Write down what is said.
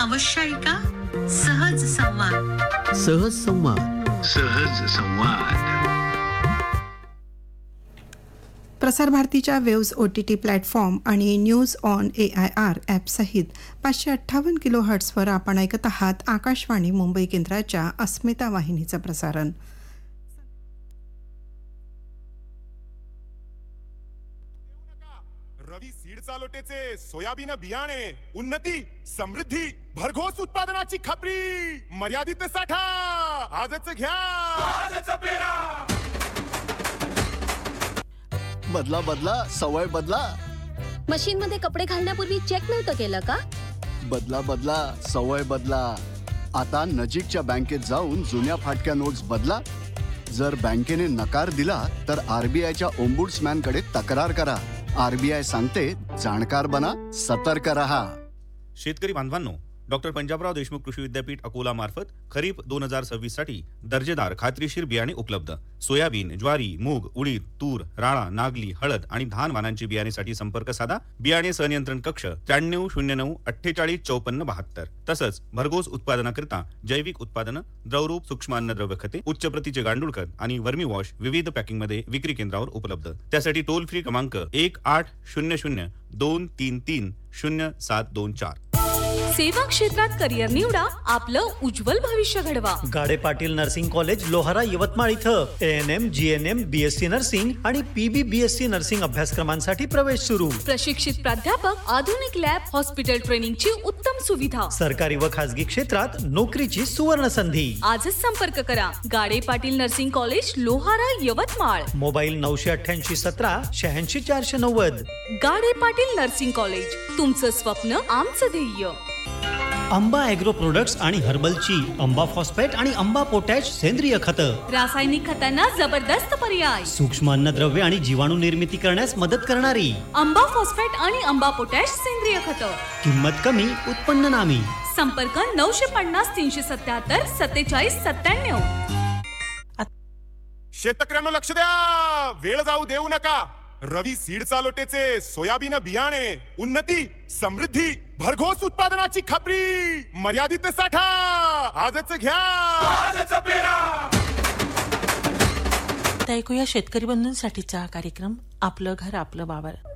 अवश्य ऐका सहज संवाद. सहज संवाद. सहज संवाद. प्रसार भारतीच्या वेव्ज OTT प्लॅटफॉर्म आणि न्यूज ऑन AIR ॲपसहित 558 किलोहर्ट्झवर आपण ऐकत आहात आकाशवाणी मुंबई केंद्राच्या अस्मिता वाहिनीचं प्रसारण. रवी सीड चालोटेचे सोयाबीन बियाणे उन्नती समृद्धी भरघोस उत्पादनाची खात्री मर्यादित साठा आजच घ्या आजच पेरा. बदला बदला सवय बदला. मशीन मध्ये कपडे घालण्यापूर्वी चेक नव्हतं केलं का? बदला बदला सवय बदला. आता नजीकच्या बँकेत जाऊन जुन्या फाटक्या नोट्स बदला. जर बँकेने नकार दिला तर RBIच्या ओम्बुड्समॅन कडे तक्रार करा. RBI सांगते जाणकार बना, सतर्क रहा. शेतकरी बांधवांनो, डॉक्टर पंजाबराव देशमुख कृषी विद्यापीठ अकोला मार्फत खरीप 2026 साठी दर्जेदार खात्रीशीर बियाणे उपलब्ध. सोयाबीन, ज्वारी, मूग, उडीद, तूर, राळा, नागली, हळद आणि धान वाणांची बियाणेसाठी संपर्क साधा. बियाणे संनियंत्रण कक्ष 9309 485472. तसंच भरघोस उत्पादनाकरिता जैविक उत्पादनं, द्रवरूप सूक्ष्म अन्नद्रव्य खते, उच्च प्रतीचे गांडूळ खत आणि वर्मी वॉश विविध पॅकिंग मध्ये विक्री केंद्रावर उपलब्ध. त्यासाठी टोल फ्री क्रमांक 1800 233 0724. सेवा क्षेत्रात करिअर निवडा, आपलं उज्ज्वल भविष्य घडवा. गाडे पाटील नर्सिंग कॉलेज लोहारा यवतमाळ इथं ANM, GNM, BSc नर्सिंग आणि PB BSc नर्सिंग अभ्यासक्रमांसाठी प्रवेश सुरू. प्रशिक्षित प्राध्यापक, आधुनिक लॅब, हॉस्पिटल ट्रेनिंगची उत्तम सुविधा. सरकारी व खासगी क्षेत्रात नोकरीची सुवर्ण संधी. आजच संपर्क करा. गाडे Patil nursing college Lohara Yavatmal. Mobile 988 17 86 490. गाडे पाटील नर्सिंग कॉलेज, तुमचं स्वप्न आमचं ध्येय. अंबा ॲग्रो प्रोडक्ट्स आणि हर्बलची अंबा फॉस्फेट आणि अंबा पोटॅश सेंद्रिय खतं. रासायनिक खतांना जबरदस्त पर्याय. सूक्ष्म अन्नद्रव्य आणि जीवाणू निर्मिती करण्यास मदत करणारी अंबा फॉस्फेट आणि अंबा पोटॅश सेंद्रिय खतं. किंमत कमी, उत्पन्न नामी. संपर्क 950 377 47 97. शेतकऱ्यांना लक्ष द्या, वेळ जाऊ देऊ नका. रवी सीड चालोटेचे सोयाबीन बियाणे उन्नती समृद्धी भरघोस उत्पादनाची खात्री मर्यादित साठा आजच घ्या आजच पेरा. ऐकूया शेतकरी बंधूंसाठीचा कार्यक्रम आपलं घर आपलं वावर.